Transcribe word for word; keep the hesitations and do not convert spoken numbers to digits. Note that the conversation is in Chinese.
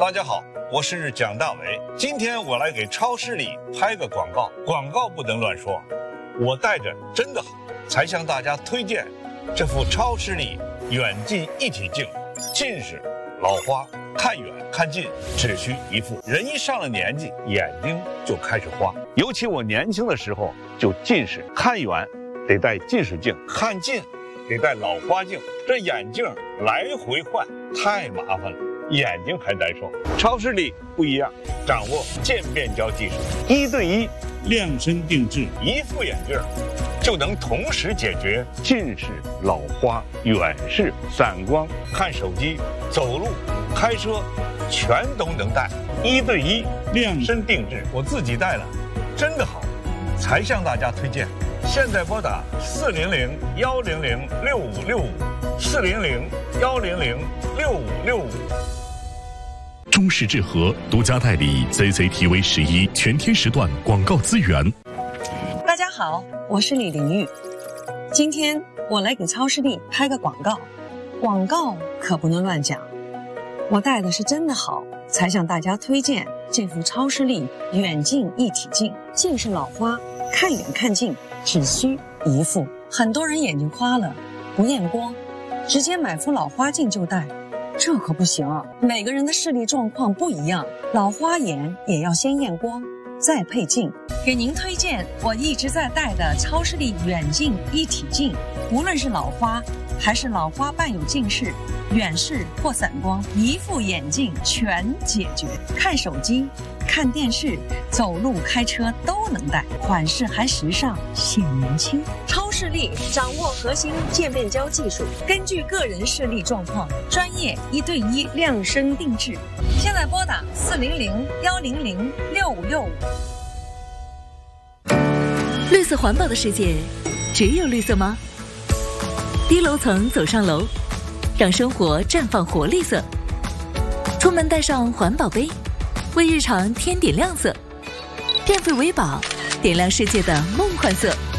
大家好，我是蒋大为。今天我来给超视力拍个广告，广告不能乱说。我戴着真的好，才向大家推荐这副超视力远近一体镜。近视、老花，看远看近只需一副。人一上了年纪，眼睛就开始花。尤其我年轻的时候就近视，看远得戴近视镜，看近得戴老花镜。这眼镜来回换太麻烦了，眼睛还难受。超视力不一样，掌握渐变焦技术，一对一量身定制， 一副眼镜就能同时解决近视、老花、远视、散光，看手机、走路、开车，全都能戴。一对一量身定制，我自己戴了，真的好，才向大家推荐。现在拨打四零零幺零零六五六五，四零零幺零零六五六五。 中视智和独家代理 C C T V 十一全天时段广告资源。 大家好，我是李玲玉。今天我来给超视力拍个广告，广告可不能乱讲。我戴的是真的好，才向大家推荐这副超视力远近一体镜。近视老花，看远看近只需一副。很多人眼睛花了，不验光，直接买副老花镜就戴。这可不行，每个人的视力状况不一样，老花眼也要先验光，再配镜。给您推荐我一直在戴的超视力远近一体镜，无论是老花还是老花伴有近视、远视或散光，一副眼镜全解决。看手机、看电视、走路、开车都能戴，款式还时尚，显年轻。超视力掌握核心渐变焦技术，根据个人视力状况，专业一对一量身定制。现在拨打四零零幺零零六五六五。 绿色环保的世界，只有绿色吗？低楼层走上楼，让生活绽放活力色。出门带上环保杯，为日常添点亮色。电费为宝，点亮世界的梦幻色。